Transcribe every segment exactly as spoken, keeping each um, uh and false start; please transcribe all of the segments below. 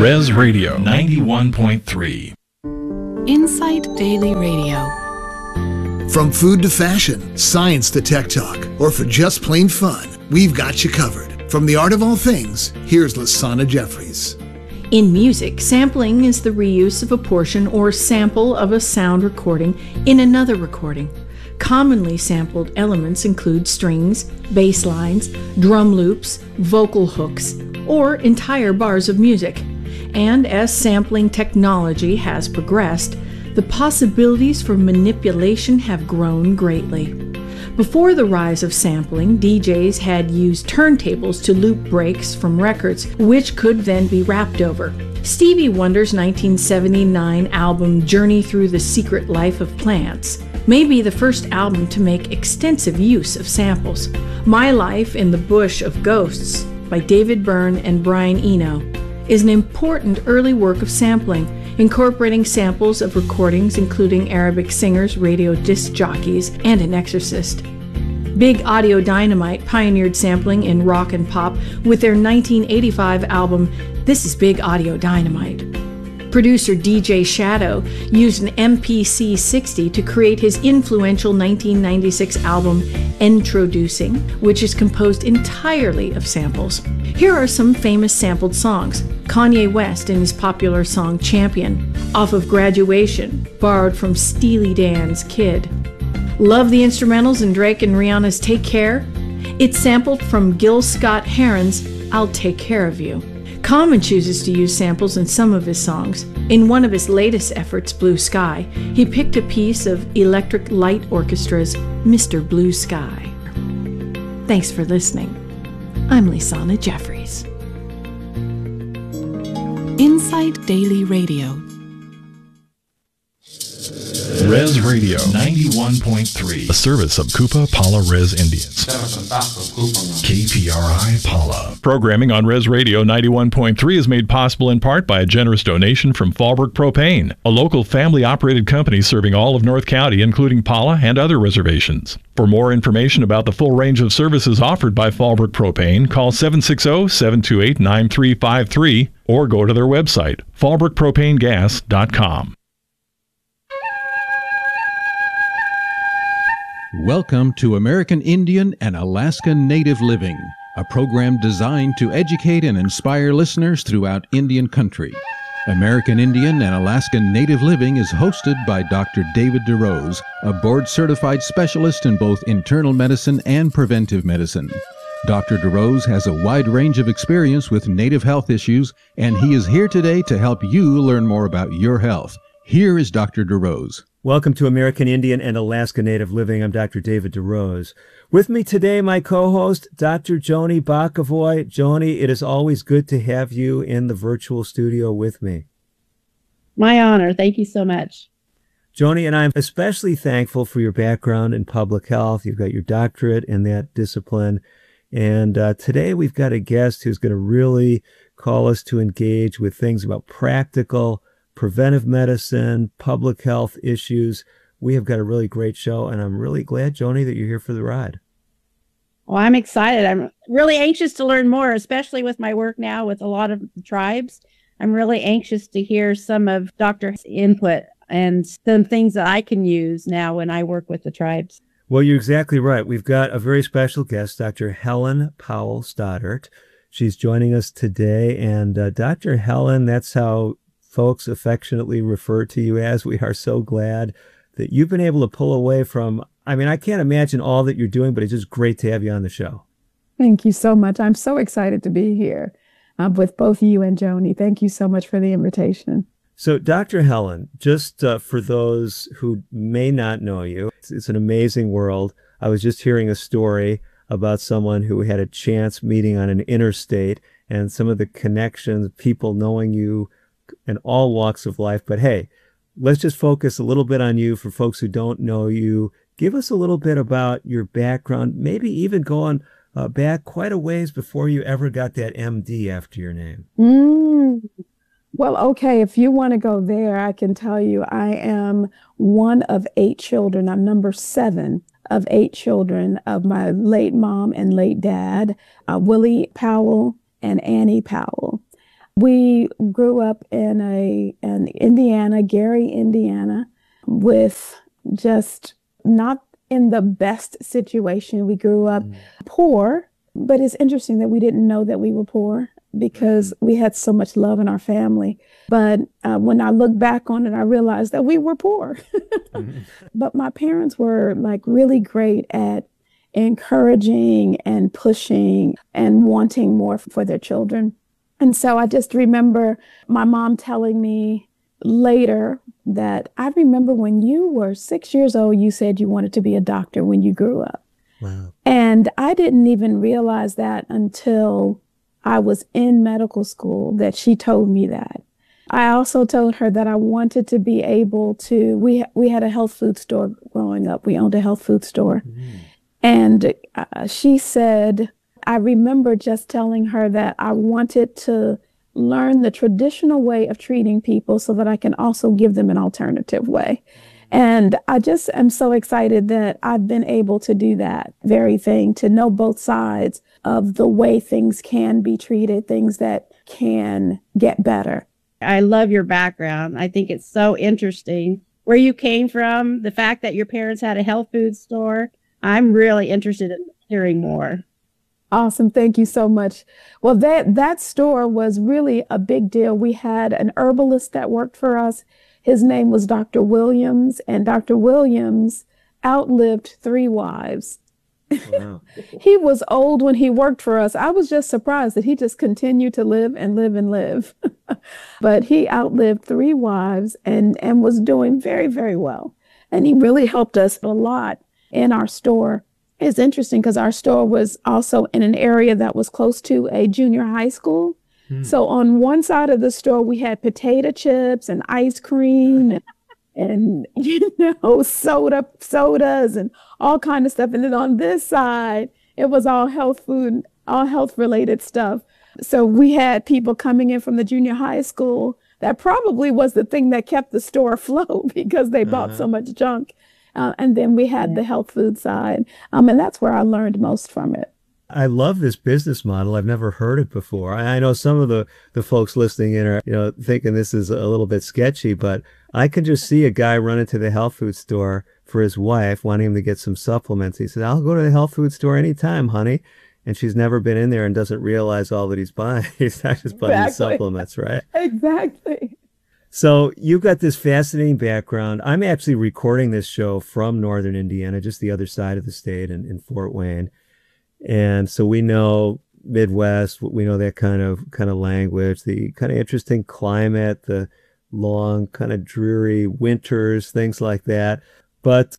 Res Radio ninety-one point three. Insight Daily Radio. From food to fashion, science to tech talk, or for just plain fun, we've got you covered. From the art of all things, here's Lasana Jeffries. In music, sampling is the reuse of a portion or sample of a sound recording in another recording. Commonly sampled elements include strings, bass lines, drum loops, vocal hooks, or entire bars of music. And as sampling technology has progressed, the possibilities for manipulation have grown greatly. Before the rise of sampling, D Js had used turntables to loop breaks from records, which could then be rapped over. Stevie Wonder's nineteen seventy-nine album Journey Through the Secret Life of Plants may be the first album to make extensive use of samples. My Life in the Bush of Ghosts by David Byrne and Brian Eno is an important early work of sampling, incorporating samples of recordings including Arabic singers, radio disc jockeys, and an exorcist. Big Audio Dynamite pioneered sampling in rock and pop with their nineteen eighty-five album This Is Big Audio Dynamite. Producer D J Shadow used an M P C sixty to create his influential nineteen ninety-six album Introducing, which is composed entirely of samples. Here are some famous sampled songs. Kanye West in his popular song Champion, off of Graduation, borrowed from Steely Dan's Kid. Love the instrumentals in Drake and Rihanna's Take Care? It's sampled from Gil Scott-Heron's I'll Take Care of You. Common chooses to use samples in some of his songs. In one of his latest efforts, Blue Sky, he picked a piece of Electric Light Orchestra's Mister Blue Sky. Thanks for listening. I'm Lasana Jeffries. Insight Daily Radio. Res Radio ninety-one point three. A service of Kupa Pala Res Indians. K P R I Pala. Programming on Res Radio ninety-one point three is made possible in part by a generous donation from Fallbrook Propane, a local family-operated company serving all of North County, including Pala and other reservations. For more information about the full range of services offered by Fallbrook Propane, call seven six zero, seven two eight, nine three five three or go to their website, fallbrook propane gas dot com. Welcome to American Indian and Alaska Native Living, a program designed to educate and inspire listeners throughout Indian country. American Indian and Alaska Native Living is hosted by Doctor David DeRose, a board-certified specialist in both internal medicine and preventive medicine. Doctor DeRose has a wide range of experience with Native health issues, and he is here today to help you learn more about your health. Here is Doctor DeRose. Welcome to American Indian and Alaska Native Living. I'm Doctor David DeRose. With me today, my co-host, Doctor Joni Bakavoy. Joni, it is always good to have you in the virtual studio with me. My honor. Thank you so much. Joni, and I'm especially thankful for your background in public health. You've got your doctorate in that discipline. And uh, today we've got a guest who's going to really call us to engage with things about practical preventive medicine, public health issues. We have got a really great show, and I'm really glad, Joni, that you're here for the ride. Well, I'm excited. I'm really anxious to learn more, especially with my work now with a lot of tribes. I'm really anxious to hear some of Doctor's input and some things that I can use now when I work with the tribes. Well, you're exactly right. We've got a very special guest, Doctor Helen Powell Stoddart. She's joining us today, and uh, Doctor Helen, that's how folks affectionately refer to you as. We are so glad that you've been able to pull away from, I mean, I can't imagine all that you're doing, but it's just great to have you on the show. Thank you so much. I'm so excited to be here uh, with both you and Joni. Thank you so much for the invitation. So, Doctor Helen, just uh, for those who may not know you, it's, it's an amazing world. I was just hearing a story about someone who had a chance meeting on an interstate and some of the connections, people knowing you in all walks of life. But hey, let's just focus a little bit on you for folks who don't know you. Give us a little bit about your background, maybe even going uh, back quite a ways before you ever got that M D after your name. Mm. Well, okay, if you want to go there, I can tell you I am one of eight children. I'm number seven of eight children of my late mom and late dad, uh, Willie Powell and Annie Powell. We grew up in a in Indiana, Gary, Indiana, with just not in the best situation. We grew up mm. poor, but it's interesting that we didn't know that we were poor because mm. we had so much love in our family. But uh, when I look back on it, I realized that we were poor. mm. But my parents were like really great at encouraging and pushing and wanting more for their children. And so I just remember my mom telling me later that I remember when you were six years old, you said you wanted to be a doctor when you grew up. Wow. And I didn't even realize that until I was in medical school that she told me that. I also told her that I wanted to be able to, we, we had a health food store growing up. We owned a health food store. Mm. And uh, she said, I remember just telling her that I wanted to learn the traditional way of treating people so that I can also give them an alternative way. And I just am so excited that I've been able to do that very thing, to know both sides of the way things can be treated, things that can get better. I love your background. I think it's so interesting where you came from, the fact that your parents had a health food store. I'm really interested in hearing more. Awesome. Thank you so much. Well, that, that store was really a big deal. We had an herbalist that worked for us. His name was Doctor Williams, and Doctor Williams outlived three wives. Wow. He was old when he worked for us. I was just surprised that he just continued to live and live and live. But he outlived three wives and, and was doing very, very well. And he really helped us a lot in our store. It's interesting because our store was also in an area that was close to a junior high school. Hmm. So on one side of the store, we had potato chips and ice cream and, and you know, soda, sodas and all kind of stuff. And then on this side, it was all health food, all health related stuff. So we had people coming in from the junior high school. That probably was the thing that kept the store afloat because they bought uh-huh. so much junk. Uh, and then we had the health food side. Um, and that's where I learned most from it. I love this business model. I've never heard it before. I know some of the, the folks listening in are, you know, thinking this is a little bit sketchy, but I can just see a guy run into the health food store for his wife, wanting him to get some supplements. He says, I'll go to the health food store anytime, honey. And she's never been in there and doesn't realize all that he's buying. He's not just buying exactly. supplements, right? Exactly. So you've got this fascinating background. I'm actually recording this show from northern Indiana, just the other side of the state in, in Fort Wayne. And so we know Midwest, we know that kind of kind of language, the kind of interesting climate, the long kind of dreary winters, things like that. But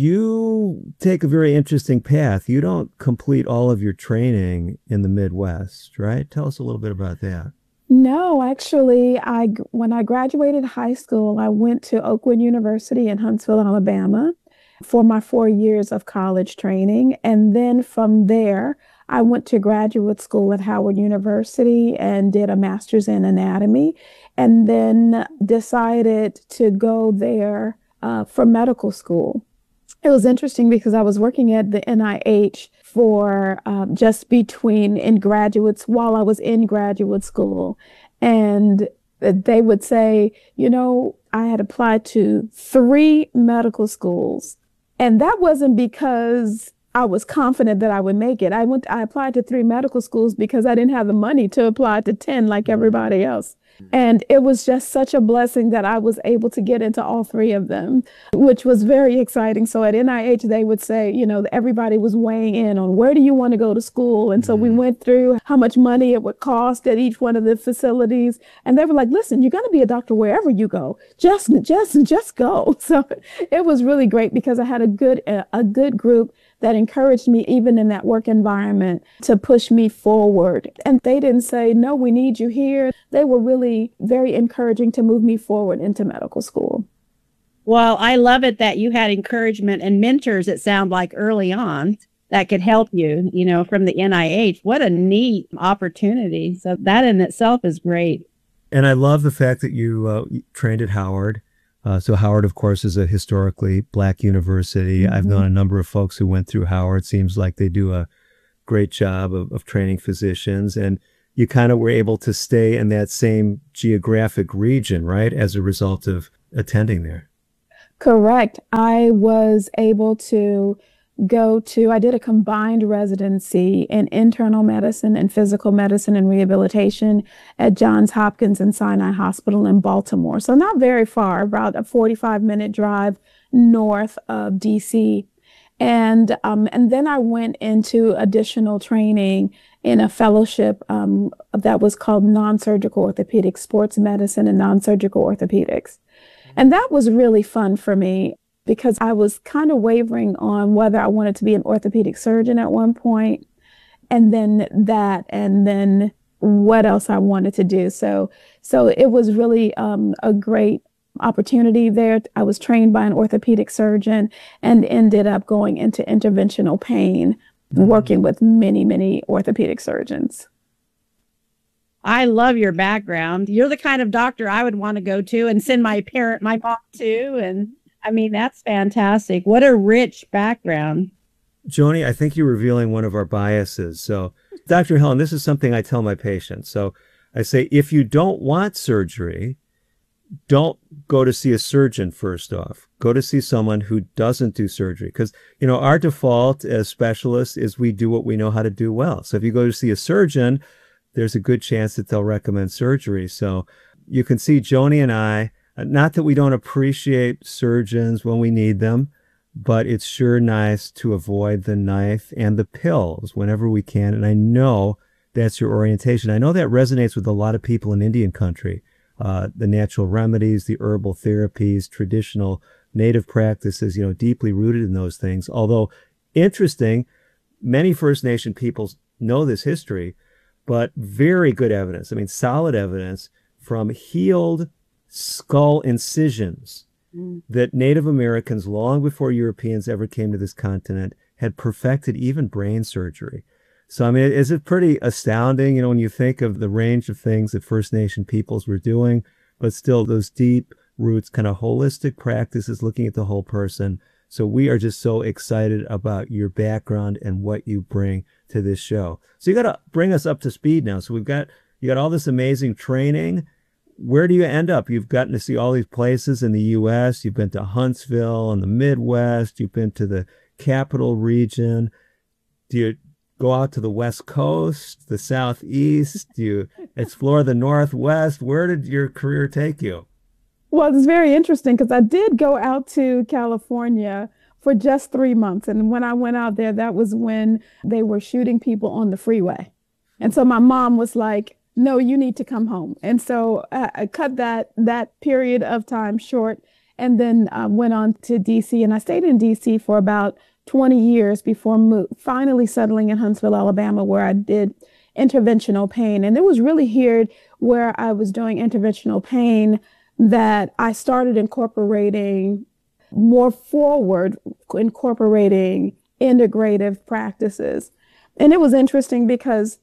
you take a very interesting path. You don't complete all of your training in the Midwest, right? Tell us a little bit about that. No, actually, I when I graduated high school, I went to Oakwood University in Huntsville, Alabama, for my four years of college training. And then from there, I went to graduate school at Howard University and did a master's in anatomy, and then decided to go there uh, for medical school. It was interesting because I was working at the N I H for um, just between in graduates while I was in graduate school. And they would say, you know, I had applied to three medical schools. And that wasn't because I was confident that I would make it. I went, I applied to three medical schools because I didn't have the money to apply to ten like everybody else. And it was just such a blessing that I was able to get into all three of them, which was very exciting. So at N I H, they would say, you know, everybody was weighing in on where do you want to go to school? And so we went through how much money it would cost at each one of the facilities. And they were like, listen, you're going to be a doctor wherever you go. Just, just, just go. So it was really great because I had a good, a good group that encouraged me, even in that work environment, to push me forward. And they didn't say, no, we need you here. They were really very encouraging to move me forward into medical school. Well, I love it that you had encouragement and mentors, it sounded like, early on that could help you, you know, from the N I H. What a neat opportunity. So that in itself is great. And I love the fact that you uh, trained at Howard. Uh, so Howard, of course, is a historically Black university. Mm-hmm. I've known a number of folks who went through Howard. Seems like they do a great job of, of training physicians. And you kind of were able to stay in that same geographic region, right, as a result of attending there. Correct. I was able to go to, I did a combined residency in internal medicine and physical medicine and rehabilitation at Johns Hopkins and Sinai Hospital in Baltimore. So not very far, about a forty-five minute drive north of D C. And um, and then I went into additional training in a fellowship um, that was called non-surgical orthopedic sports medicine and non-surgical orthopedics. And that was really fun for me because I was kind of wavering on whether I wanted to be an orthopedic surgeon at one point, and then that, and then what else I wanted to do. So, so it was really um, a great opportunity there. I was trained by an orthopedic surgeon and ended up going into interventional pain, mm-hmm. working with many, many orthopedic surgeons. I love your background. You're the kind of doctor I would want to go to and send my parent, my mom to. And I mean, that's fantastic. What a rich background. Joni, I think you're revealing one of our biases. So, Doctor Helen, this is something I tell my patients. So I say, if you don't want surgery, don't go to see a surgeon first off. Go to see someone who doesn't do surgery. Because, you know, our default as specialists is we do what we know how to do well. So if you go to see a surgeon, there's a good chance that they'll recommend surgery. So you can see Joni and I, not that we don't appreciate surgeons when we need them, but it's sure nice to avoid the knife and the pills whenever we can. And I know that's your orientation. I know that resonates with a lot of people in Indian country. Uh, the natural remedies, the herbal therapies, traditional native practices, you know, deeply rooted in those things. Although interesting, many First Nation peoples know this history, but very good evidence. I mean, solid evidence from healed skull incisions mm. that Native Americans, long before Europeans ever came to this continent, had perfected even brain surgery. So, I mean, is it pretty astounding, you know, when you think of the range of things that First Nation peoples were doing, but still those deep roots, kind of holistic practices, looking at the whole person. So we are just so excited about your background and what you bring to this show. So you got to bring us up to speed now. So we've got, you got all this amazing training. Where do you end up? You've gotten to see all these places in the U S. You've been to Huntsville and the Midwest. You've been to the Capital Region. Do you go out to the West Coast, the Southeast? Do you explore the Northwest? Where did your career take you? Well, it's very interesting because I did go out to California for just three months. And when I went out there, that was when they were shooting people on the freeway. And so my mom was like, no, you need to come home. And so uh, I cut that that period of time short and then uh, went on to D C. And I stayed in D C for about twenty years before mo- finally settling in Huntsville, Alabama, where I did interventional pain. And it was really here where I was doing interventional pain that I started incorporating more forward, incorporating integrative practices. And it was interesting because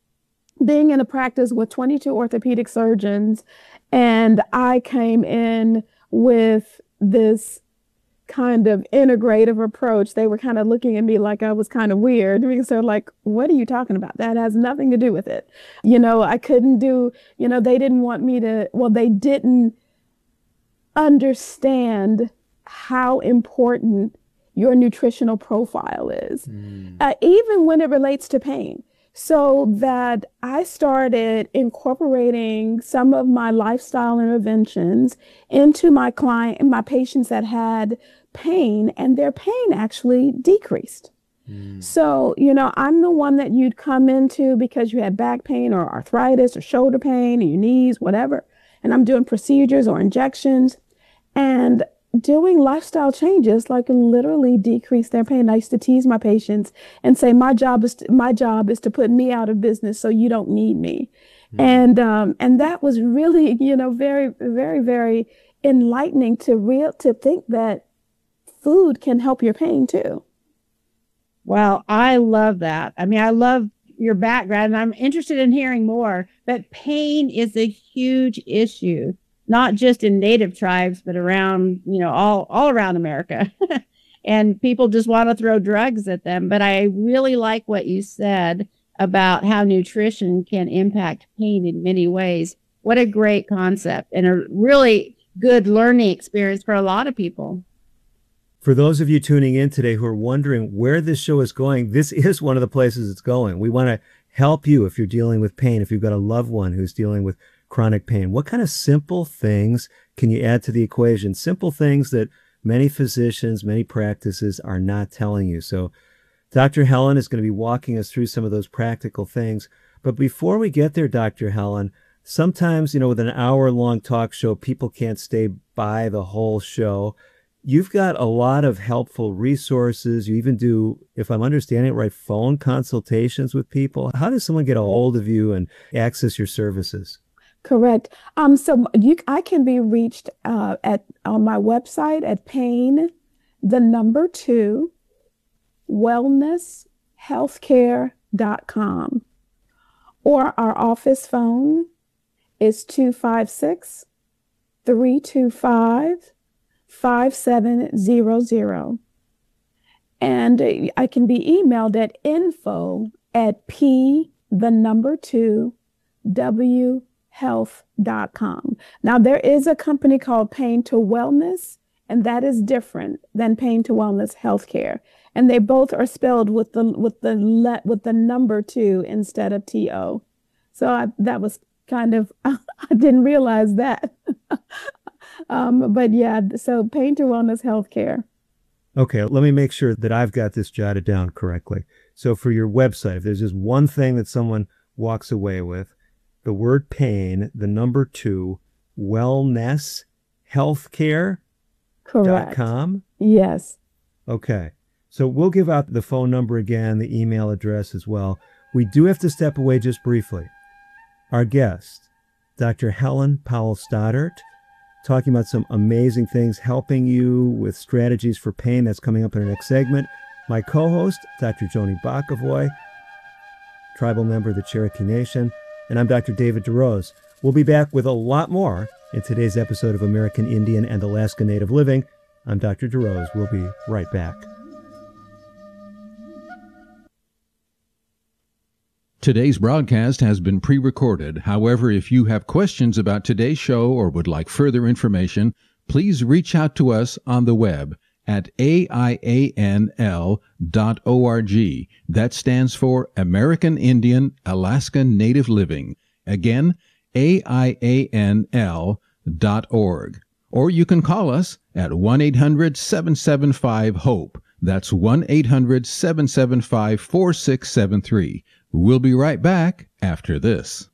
being in a practice with twenty-two orthopedic surgeons, and I came in with this kind of integrative approach, they were kind of looking at me like I was kind of weird because they're like, what are you talking about? That has nothing to do with it. You know, I couldn't do, you know, they didn't want me to, well, they didn't understand how important your nutritional profile is, mm. uh, even when it relates to pain. So that I started incorporating some of my lifestyle interventions into my client and my patients that had pain, and their pain actually decreased. Mm. So, you know, I'm the one that you'd come into because you had back pain or arthritis or shoulder pain or your knees, whatever. And I'm doing procedures or injections and doing lifestyle changes, like literally decrease their pain. I used to tease my patients and say, my job is to, my job is to put me out of business so you don't need me. Mm. And um, and that was really, you know, very, very, very enlightening to real to think that food can help your pain too. Well, I love that. I mean, I love your background, and I'm interested in hearing more. But pain is a huge issue, not just in native tribes, but around, you know, all, all around America. And people just want to throw drugs at them. But I really like what you said about how nutrition can impact pain in many ways. What a great concept and a really good learning experience for a lot of people. For those of you tuning in today who are wondering where this show is going, this is one of the places it's going. We want to help you if you're dealing with pain, if you've got a loved one who's dealing with chronic pain. What kind of simple things can you add to the equation? Simple things that many physicians, many practices are not telling you. So Doctor Helen is going to be walking us through some of those practical things. But before we get there, Doctor Helen, sometimes, you know, with an hour-long talk show, people can't stay by the whole show. You've got a lot of helpful resources. You even do, if I'm understanding it right, phone consultations with people. How does someone get a hold of you and access your services? Correct. Um, so you, I can be reached uh, at on my website at pain, the number two, wellness healthcare dot com, or our office phone is two five six, three two five, five seven zero zero. And I can be emailed at info at p the number two w health dot com. Now there is a company called Pain to Wellness, and that is different than Pain to Wellness Healthcare. And they both are spelled with the with the le, with the number two instead of T O. So I, that was kind of I didn't realize that. Um, but yeah, so Pain to Wellness Healthcare. Okay, let me make sure that I've got this jotted down correctly. So for your website, if there's just one thing that someone walks away with, the word pain, the number two, wellness healthcare dot com? Yes. Okay. So we'll give out the phone number again, the email address as well. We do have to step away just briefly. Our guest, Doctor Helen Powell Stoddart, talking about some amazing things, helping you with strategies for pain. That's coming up in our next segment. My co-host, Doctor Joni Bakavoy, tribal member of the Cherokee Nation, and I'm Doctor David DeRose. We'll be back with a lot more in today's episode of American Indian and Alaska Native Living. I'm Doctor DeRose. We'll be right back. Today's broadcast has been pre-recorded. However, if you have questions about today's show or would like further information, please reach out to us on the web at A I A N L dot org. That stands for American Indian Alaska Native Living. Again, A I A N L dot org. Or you can call us at one eight hundred seven seven five HOPE. That's one eight hundred seven seven five four six seven three. We'll be right back after this.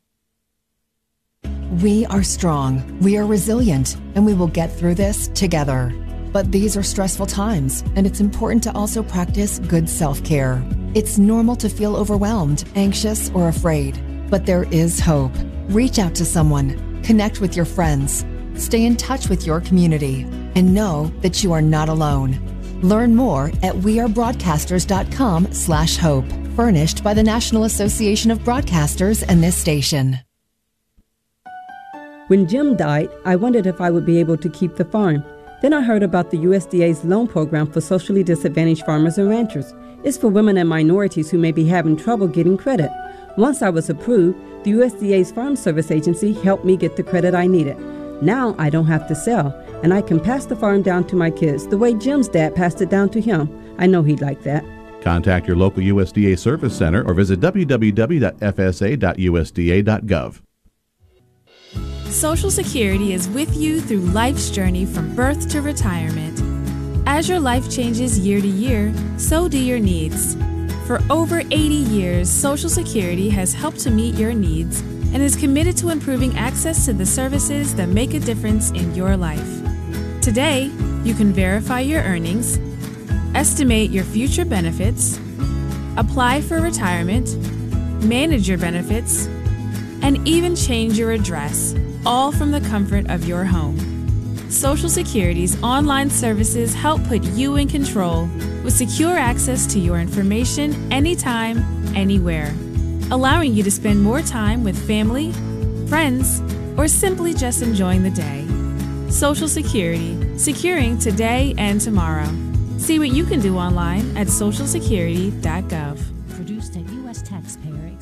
We are strong, we are resilient, and we will get through this together. But these are stressful times, and it's important to also practice good self-care. It's normal to feel overwhelmed, anxious, or afraid, but there is hope. Reach out to someone, connect with your friends, stay in touch with your community, and know that you are not alone. Learn more at wearebroadcasters.com slash hope, furnished by the National Association of Broadcasters and this station. When Jim died, I wondered if I would be able to keep the farm. Then I heard about the U S D A's loan program for socially disadvantaged farmers and ranchers. It's for women and minorities who may be having trouble getting credit. Once I was approved, the U S D A's Farm Service Agency helped me get the credit I needed. Now I don't have to sell, and I can pass the farm down to my kids the way Jim's dad passed it down to him. I know he'd like that. Contact your local U S D A Service Center or visit w w w dot f s a dot u s d a dot gov. Social Security is with you through life's journey from birth to retirement. As your life changes year to year, so do your needs. For over eighty years, Social Security has helped to meet your needs and is committed to improving access to the services that make a difference in your life. Today, you can verify your earnings, estimate your future benefits, apply for retirement, manage your benefits, and even change your address, all from the comfort of your home. Social Security's online services help put you in control with secure access to your information anytime, anywhere, allowing you to spend more time with family, friends, or simply just enjoying the day. Social Security, securing today and tomorrow. See what you can do online at social security dot gov. Produced at U S taxpayer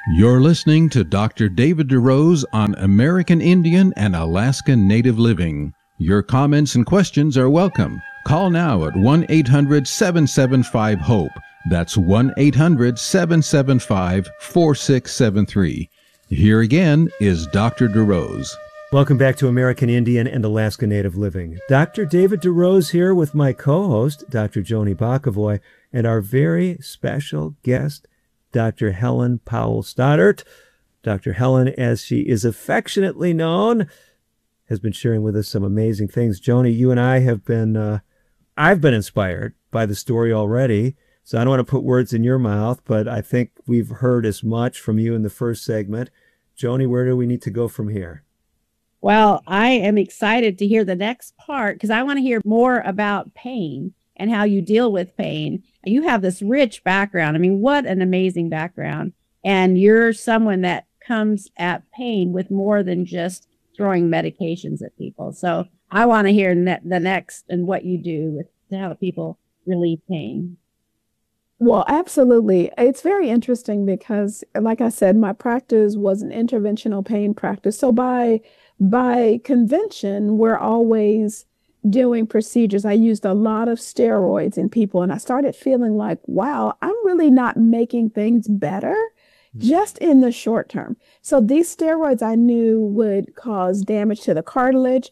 You're listening to Doctor David DeRose on American Indian and Alaska Native Living. Your comments and questions are welcome. Call now at one eight hundred seven seven five HOPE. That's one eight hundred seven seven five four six seven three. Here again is Doctor DeRose. Welcome back to American Indian and Alaska Native Living. Doctor David DeRose here with my co-host, Doctor Joni Bokovoy, and our very special guest, Doctor Helen Powell Stoddart. Doctor Helen, as she is affectionately known, has been sharing with us some amazing things. Joni, you and I have been, uh, I've been inspired by the story already, so I don't want to put words in your mouth, but I think we've heard as much from you in the first segment. Joni, where do we need to go from here? Well, I am excited to hear the next part because I want to hear more about pain and how you deal with pain. You have this rich background. I mean, what an amazing background. And you're someone that comes at pain with more than just throwing medications at people. So I want to hear ne- the next and what you do with to help people relieve pain. Well, absolutely. It's very interesting because, like I said, my practice was an interventional pain practice. So by by convention, we're always doing procedures. I used a lot of steroids in people, and I started feeling like, wow, I'm really not making things better just in the short term. So these steroids I knew would cause damage to the cartilage.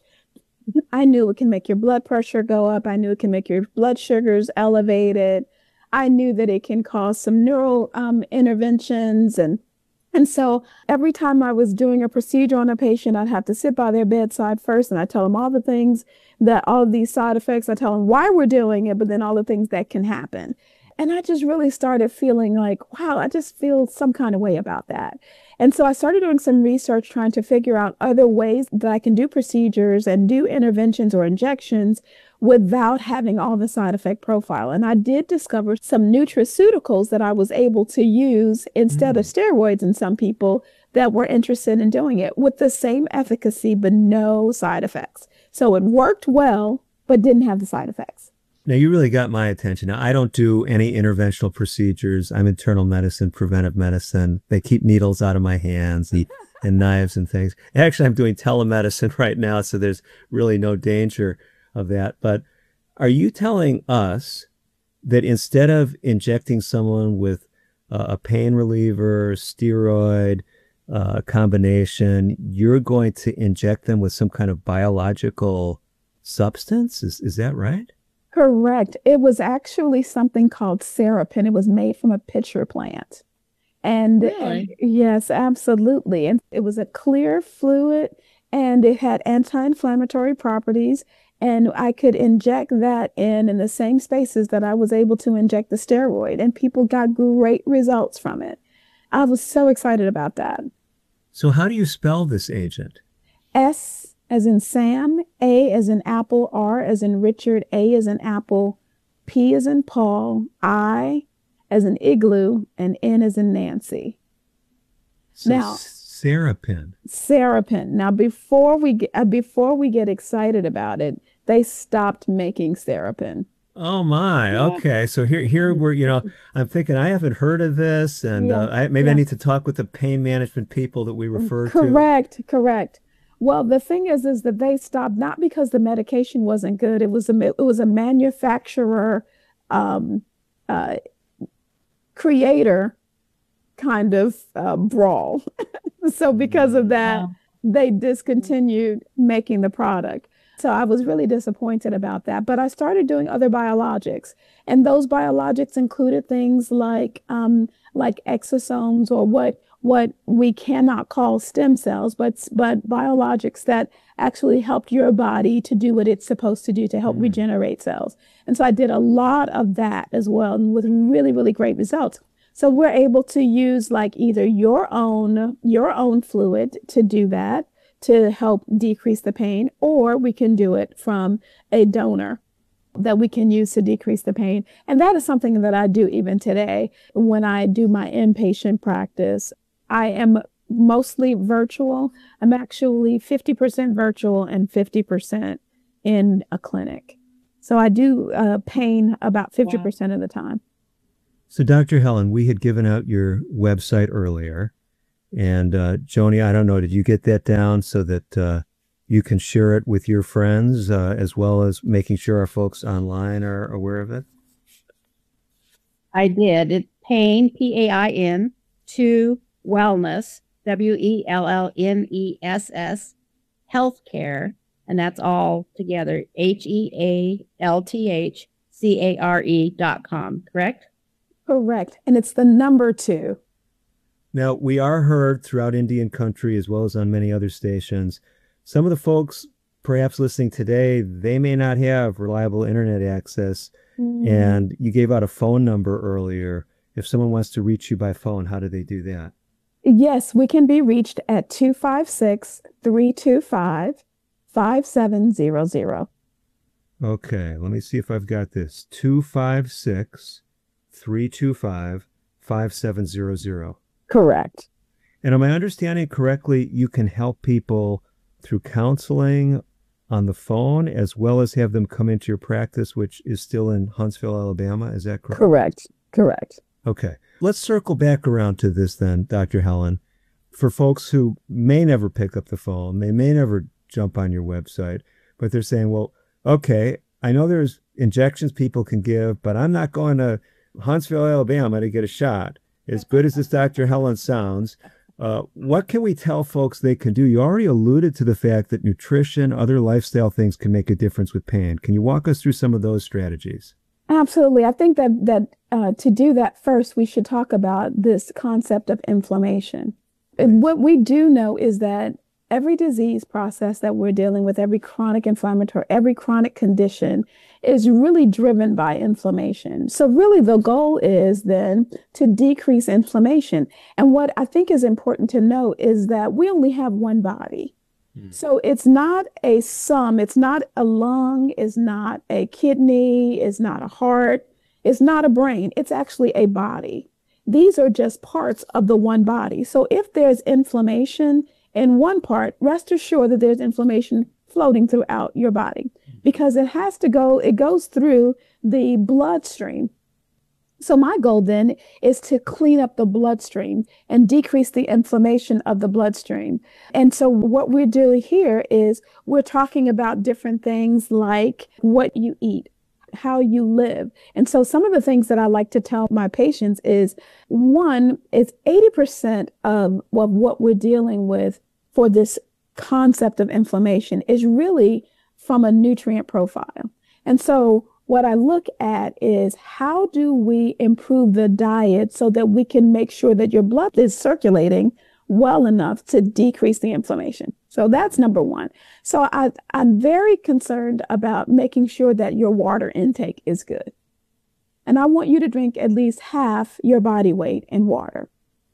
I knew it can make your blood pressure go up. I knew it can make your blood sugars elevated. I knew that it can cause some neural um, interventions. And, and so every time I was doing a procedure on a patient, I'd have to sit by their bedside first, and I tell them all the things that all of these side effects, I tell them why we're doing it, but then all the things that can happen. And I just really started feeling like, wow, I just feel some kind of way about that. And so I started doing some research trying to figure out other ways that I can do procedures and do interventions or injections without having all the side effect profile. And I did discover some nutraceuticals that I was able to use instead mm. of steroids in some people that were interested in doing it with the same efficacy, but no side effects. So it worked well, but didn't have the side effects. Now, you really got my attention. Now, I don't do any interventional procedures. I'm internal medicine, preventive medicine. They keep needles out of my hands and, and knives and things. Actually, I'm doing telemedicine right now, so there's really no danger of that. But are you telling us that instead of injecting someone with uh, a pain reliever, steroid uh, combination, you're going to inject them with some kind of biological substance? Is, is that right? Correct. It was actually something called Serapin. It was made from a pitcher plant. And, Really? and yes, absolutely. And it was a clear fluid, and it had anti-inflammatory properties. And I could inject that in in the same spaces that I was able to inject the steroid. And people got great results from it. I was so excited about that. So how do you spell this agent? S as in Sam, A as in Apple, R as in Richard, A as in Apple, P as in Paul, I as in Igloo, and N as in Nancy. So now, Serapin. Serapin. Now, before we get, uh, before we get excited about it, they stopped making Serapin. Oh my. Yeah. Okay. So here, here we're, you know, I'm thinking I haven't heard of this, and Yeah. uh, I, maybe Yeah. I need to talk with the pain management people that we refer to. Correct, correct. Well, the thing is, is that they stopped not because the medication wasn't good. It was a, it was a manufacturer, um, uh, creator kind of uh, brawl. So because of that, Wow. they discontinued making the product. So I was really disappointed about that. But I started doing other biologics, and those biologics included things like um, like exosomes, or what what we cannot call stem cells, but but biologics that actually helped your body to do what it's supposed to do to help Mm. regenerate cells. And so I did a lot of that as well, and with really, really great results. So we're able to use like either your own your own fluid to do that, to help decrease the pain, or we can do it from a donor that we can use to decrease the pain. And that is something that I do even today when I do my inpatient practice. I am mostly virtual. I'm actually fifty percent virtual and fifty percent in a clinic. So I do uh, pain about fifty percent of the time. So, Doctor Helen, we had given out your website earlier, And uh, Joni, I don't know, did you get that down so that uh, you can share it with your friends uh, as well as making sure our folks online are aware of it? I did. It's pain, P A I N, to wellness, W E L L N E S S, healthcare, and that's all together, H E A L T H C A R E dot com, correct? Correct. And it's the number two. Now, we are heard throughout Indian country as well as on many other stations. Some of the folks perhaps listening today, they may not have reliable internet access. Mm. And you gave out a phone number earlier. If someone wants to reach you by phone, how do they do that? Yes, we can be reached at two five six, three two five, five seven zero zero. Okay, let me see if I've got this. two five six, three two five, five seven zero zero. Correct. And am I understanding correctly, you can help people through counseling on the phone as well as have them come into your practice, which is still in Huntsville, Alabama. Is that correct? Correct. Correct. Okay. Let's circle back around to this then, Doctor Helen. For folks who may never pick up the phone, they may never jump on your website, but they're saying, well, okay, I know there's injections people can give, but I'm not going to Huntsville, Alabama to get a shot. As good as this Doctor Helen sounds, uh, what can we tell folks they can do? You already alluded to the fact that nutrition, other lifestyle things can make a difference with pain. Can you walk us through some of those strategies? Absolutely. I think that, that uh, to do that first, we should talk about this concept of inflammation. And what we do know is that every disease process that we're dealing with, every chronic inflammatory, every chronic condition is really driven by inflammation. So really the goal is then to decrease inflammation. And what I think is important to know is that we only have one body. Mm. So it's not a sum, it's not a lung, it's not a kidney, it's not a heart, it's not a brain, it's actually a body. These are just parts of the one body. So if there's inflammation in one part, rest assured that there's inflammation floating throughout your body because it has to go, it goes through the bloodstream. So my goal then is to clean up the bloodstream and decrease the inflammation of the bloodstream. And so what we're doing here is we're talking about different things like what you eat, how you live. And so some of the things that I like to tell my patients is, one, is eighty percent of, of what we're dealing with for this concept of inflammation is really from a nutrient profile. And so what I look at is how do we improve the diet so that we can make sure that your blood is circulating well enough to decrease the inflammation. So that's number one. So I, I'm very concerned about making sure that your water intake is good. And I want you to drink at least half your body weight in water.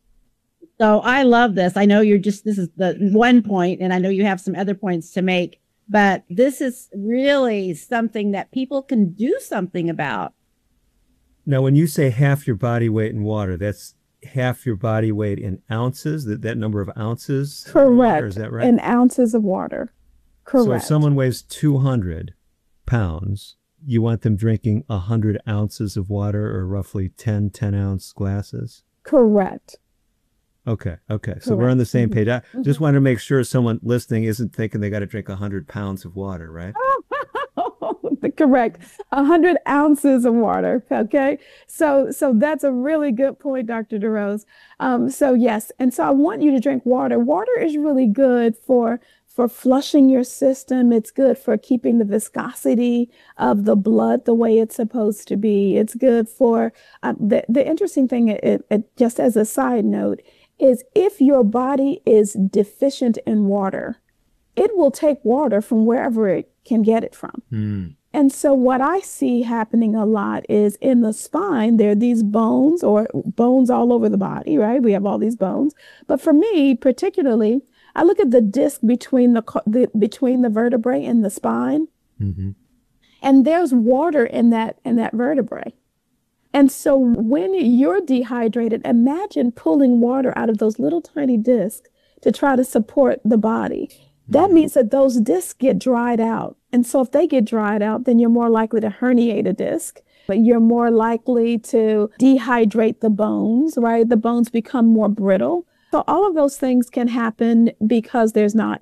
So I love this. I know you're just, this is the one point, and I know you have some other points to make, but this is really something that people can do something about. Now, when you say half your body weight in water, that's half your body weight in ounces, that, that number of ounces? Correct. Is that right? In ounces of water. Correct. So if someone weighs two hundred pounds, you want them drinking one hundred ounces of water, or roughly ten ten-ounce glasses? Correct. Okay, okay. So Correct. We're on the same page. I mm-hmm. just want to make sure someone listening isn't thinking they got to drink one hundred pounds of water, right? Correct. one hundred ounces of water. Okay. So so that's a really good point, Doctor DeRose. Um, so yes. And so I want you to drink water. Water is really good for for flushing your system. It's good for keeping the viscosity of the blood the way it's supposed to be. It's good for uh, the, the interesting thing, it, it, just as a side note, is if your body is deficient in water, it will take water from wherever it can get it from. Mm. And so what I see happening a lot is in the spine, there are these bones or bones all over the body, right? We have all these bones. But for me, particularly, I look at the disc between the, the between the vertebrae and the spine, mm-hmm. and there's water in that in that vertebrae. And so when you're dehydrated, imagine pulling water out of those little tiny discs to try to support the body. That means that those discs get dried out. And so if they get dried out, then you're more likely to herniate a disc, but you're more likely to dehydrate the bones, right? The bones become more brittle. So all of those things can happen because there's not